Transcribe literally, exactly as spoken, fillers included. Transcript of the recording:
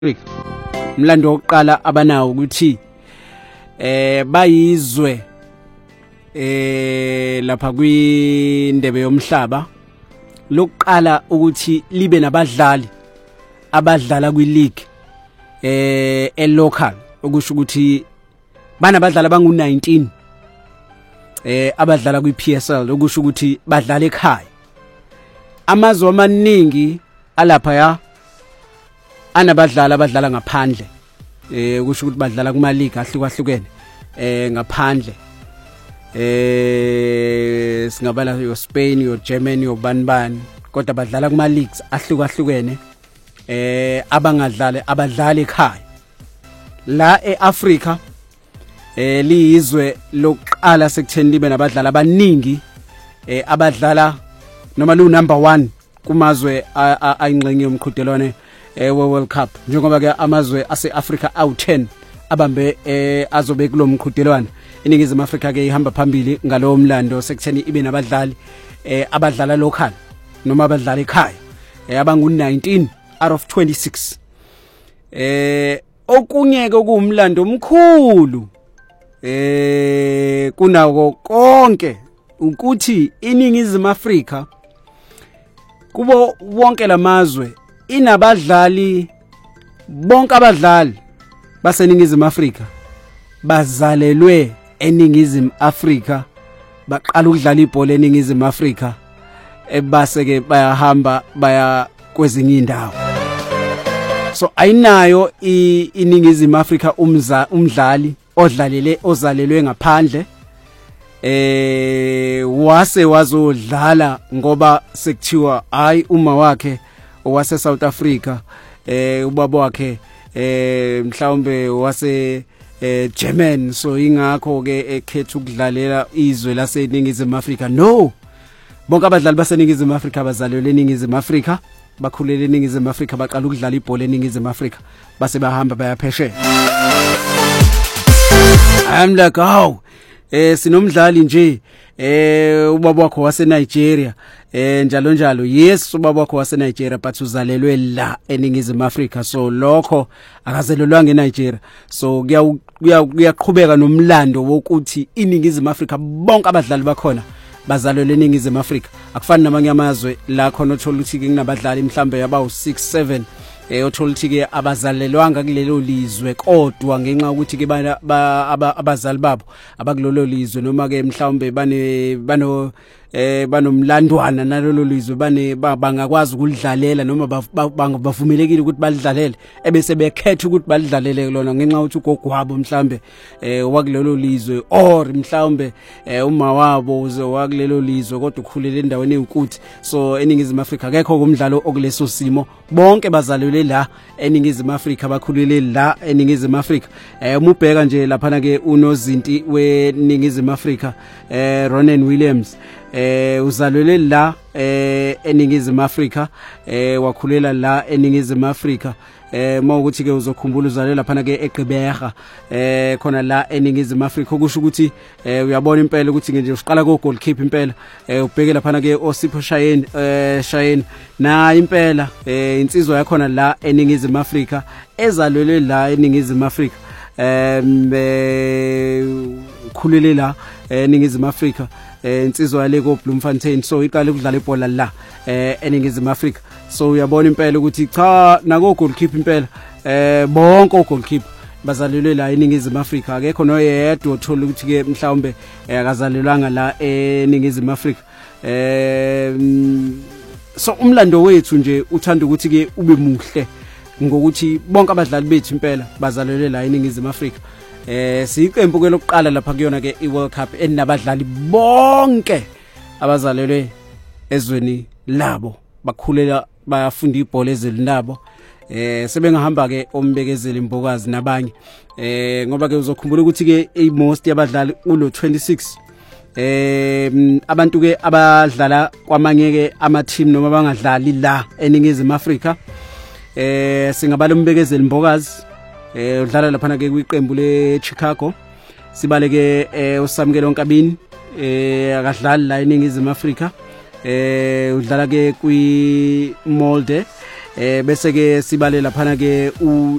Africa umlando wokuqala abanawo ukuthi eh bayizwe eh lapha kwindebe yomhlaba lokuqala ukuthi libe nabadlali abadlala kwi league eh elocal okusho ukuthi banabadlali abangu nineteen eh abadlala kwi P S L okusho ukuthi badlala ekhaya. Amazwe amaningi alapha ya anabadlali abadlala ngaphandle eh kusho ukuthi badlala kuma league ahlukahlukene eh ngaphandle eh singabala yo Spain yo Germany yo banban kodwa badlala kuma leagues ahlukahlukene eh abangadlali abadlali ekhaya. La eAfrica eh liyizwe lokuqala sekutheni libe nabadlali abaningi eh abadlala noma lu number one kumazwe ayingxenye yomqhudelwane eh World Cup njengoba ke amazwe aseAfrica awu ten abambe eh azobe kulomqhudelwane. Iningizimu Afrika ke ihamba phambili ngalowo mlando sekutheni ibe nabadlali eh abadlala local noma abadlala ekhaya eh abangu nineteen out of twenty-six. Eh okunye ke kuumlando omkhulu eh kunawo konke ukuthi iningizimu Afrika kubo wonke lamazwe inabadlali bonke abadlali baseningizimu Afrika bazalelwe eningizimu Afrika baqala ukudlala ibhola eningizimu Afrika ebase ke bayahamba baya kwezinye indawo. So ayinayo iningizimu Afrika umza umdlali odlalele ozalelwe ngaphandle eh wase wazodlala ngoba sekuthiwa hayi uma wakhe owase South Africa eh ubaba wakhe eh mhlawumbe wase eh German so ingakho ke ekhetha ukudlalela izwe laseningizimu Afrika. No, bonke abadlali baseningizimu Afrika bazalelwe eningizimu Afrika bakhulele eningizimu Afrika baqala ukudlala ibhola eningizimu Afrika base bahamba bayaphesheya. I'm like how eh sinomdlali nje eh ubaba wakho wase Nigeria eh njalo njalo. Yes, ubaba wakho wase Nigeria but uzalelwe la eningizimu Afrika so lokho akazelelwanga eNigeria. So kuya kuyaqhubeka nomlando wokuthi iningizimu Afrika bonke abadlali bakhona bazalelwe eningizimu Afrika. Akufani namanye amazwe la khona uthola ukuthi kunabadlali mhlambe yaba u six seven eh uthola ukuthi ke abazalelwanga kulelo lizwe kodwa ngenxa ukuthi ke abazali babo abakulolo lizwe noma ke mhlawumbe bane bano eh banomlandwana nalolo lizwe bane bangakwazi ukudlalela noma bavumelekile ukuthi balidlalele ebese bekhetha ukuthi balidlalele lona ngenxa ukuthi ugogo wabo mhlambe eh wakulelo lizwe or mhlawumbe eh uma wabo uze wakulelo lizwe kodwa ukhulele endaweni enkuthi. So eningizimu Afrika akekho kumdlalo okuleso simo bonke bazalelwe la eningizimu Afrika bakhulele la eningizimu Afrika. Eh umubheka nje lapha ke unozinti weningizimu Afrika eh Ronen Williams eh uzalelwe la eh eningizimu Afrika eh wakhulela la eningizimu Afrika. Eh mawukuthi ke uzokhumbula uzalelwe lapha ke eGqeberha eh khona la eningizimu Afrika okusho ukuthi eh uyabona impela ukuthi nje usiqala ko goalkeeper impela eh ubheke lapha ke Osipho Shayeni eh Shayeni na impela eh insizwa yakhona la eningizimu Afrika ezalelwe la eningizimu Afrika eh khulele la eningizimu Afrika eh insizwa yale ko Bloemfontein. So iqale ukudlala ibhola la eh eningizimu Afrika. So uyabona impela ukuthi cha nako goalkeeper impela eh bonke o goalkeeper bazalelwe la eningizimu Afrika akekho noyedwa othola ukuthi ke mhlawumbe akazalelwanga la eningizimu Afrika. Eh so umlando wethu nje uthanda ukuthi ke ube muhle ngokuthi bonke abadlali bethu impela bazalelwe la eningizimu Afrika. Eh siqembu ke lokuqala lapha kuyona ke iWorld Cup enabadlali bonke abazalelwe ezweni labo bakhulela bayafunda ibhola ezweni labo. Eh sebengahamba ke ombekezeli imbokazi nabanye eh ngoba ke uzokhumbula ukuthi ke most yabadlali ulo twenty-six eh abantu ke abadlala kwamanye ke ama team noma bangadlali la eningizimu Afrika. Eh singabala umbekezeli imbokazi eh udlala lapha ke kwiqembu le Chicago. Sibaleke eh uSamkelo Nkabini eh akadlali la eningizimu Afrika. Eh udlala ke kwi Molde eh bese ke sibale lapha ke